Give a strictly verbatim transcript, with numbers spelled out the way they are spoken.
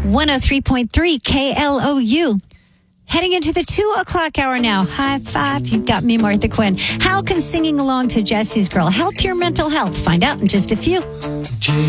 one oh three point three K L O U. Heading into the two o'clock hour now. High five. You've got me, Martha Quinn. How can singing along to Jesse's Girl help your mental health? Find out in just a few.